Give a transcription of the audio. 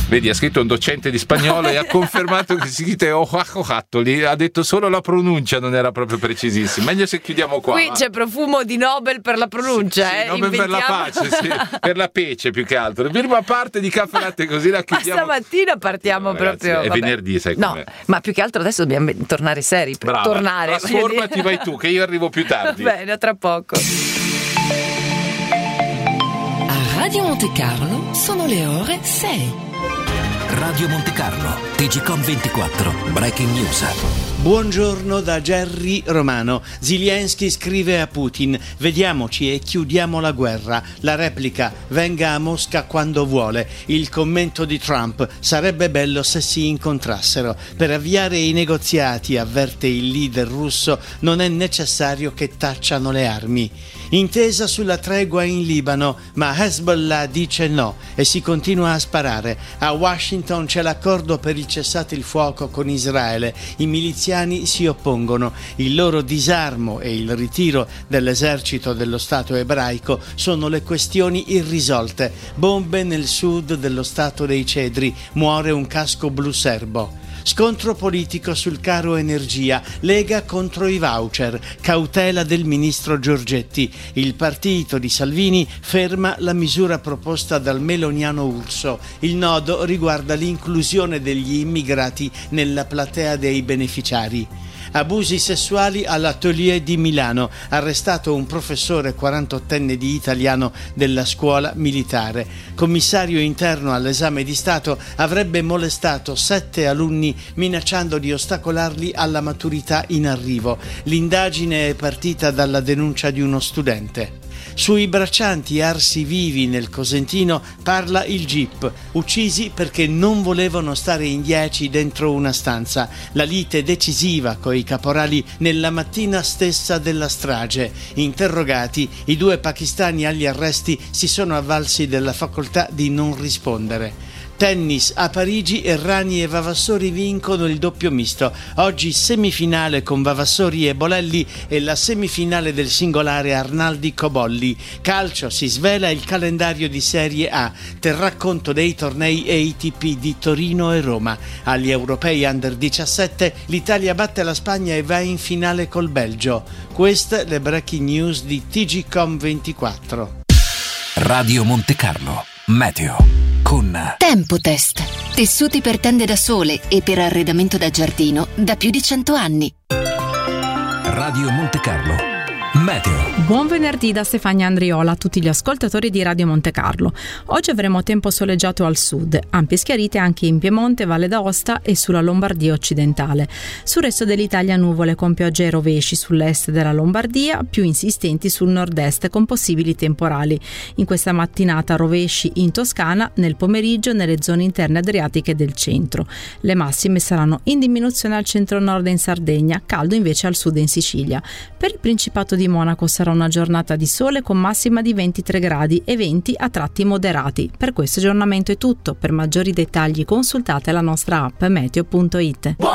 Vedi, ha scritto un docente di spagnolo e ha confermato che si dice ojajojattoli, ha detto solo la pronuncia non era proprio precisissima. Meglio se chiudiamo qua. Qui c'è profumo di Nobel per la pronuncia. Sì, Nobel per la pace, sì, per la pece più che altro. Prima parte di Caffè Latte così la chiudiamo. Ma stamattina partiamo proprio. È venerdì, sai com'è. No, ma più che altro adesso dobbiamo tornare seri. Brava. Tornare. Trasformati, vai tu, che io arrivo più tardi. Bene, tra poco. A Radio Monte Carlo sono le ore 6. Radio Monte Carlo, TGcom 24, Breaking News. Buongiorno da Gerry Romano. Zelensky scrive a Putin: vediamoci e chiudiamo la guerra. La replica: venga a Mosca quando vuole. Il commento di Trump: sarebbe bello se si incontrassero. Per avviare i negoziati, avverte il leader russo, non è necessario che tacciano le armi. Intesa sulla tregua in Libano, ma Hezbollah dice no e si continua a sparare. A Washington c'è l'accordo per il cessate il fuoco con Israele. I miliziani si oppongono. Il loro disarmo e il ritiro dell'esercito dello Stato ebraico sono le questioni irrisolte. Bombe nel sud dello Stato dei Cedri. Muore un casco blu serbo. Scontro politico sul caro energia, Lega contro i voucher, cautela del ministro Giorgetti. Il partito di Salvini ferma la misura proposta dal meloniano Urso. Il nodo riguarda l'inclusione degli immigrati nella platea dei beneficiari. Abusi sessuali all'Atelier di Milano, arrestato un professore 48enne di italiano della scuola militare. Commissario interno all'esame di Stato avrebbe molestato 7 alunni minacciando di ostacolarli alla maturità in arrivo. L'indagine è partita dalla denuncia di uno studente. Sui braccianti arsi vivi nel Cosentino parla il GIP, uccisi perché non volevano stare in 10 dentro una stanza. La lite decisiva coi caporali nella mattina stessa della strage. Interrogati, i 2 pakistani agli arresti si sono avvalsi della facoltà di non rispondere. Tennis a Parigi, Errani e Vavassori vincono il doppio misto. Oggi semifinale con Vavassori e Bolelli e la semifinale del singolare Arnaldi-Cobolli. Calcio, si svela il calendario di Serie A. Terrà conto dei tornei ATP di Torino e Roma. Agli europei Under 17 l'Italia batte la Spagna e va in finale col Belgio. Queste le breaking news di TGcom 24. Radio Monte Carlo, Meteo. Con Tempotest. Tessuti per tende da sole e per arredamento da giardino da più di 100 anni. Radio Monte Carlo, Meteo. Buon venerdì da Stefania Andriola a tutti gli ascoltatori di Radio Monte Carlo. Oggi avremo tempo soleggiato al sud, ampie schiarite anche in Piemonte, Valle d'Aosta e sulla Lombardia occidentale. Sul resto dell'Italia nuvole con piogge e rovesci sull'est della Lombardia, più insistenti sul nord-est con possibili temporali. In questa mattinata rovesci in Toscana, nel pomeriggio nelle zone interne adriatiche del centro. Le massime saranno in diminuzione al centro-nord e in Sardegna, caldo invece al sud e in Sicilia. Per il Principato di Monaco sarà una giornata di sole con massima di 23 gradi e venti a tratti moderati. Per questo aggiornamento è tutto. Per maggiori dettagli consultate la nostra app meteo.it.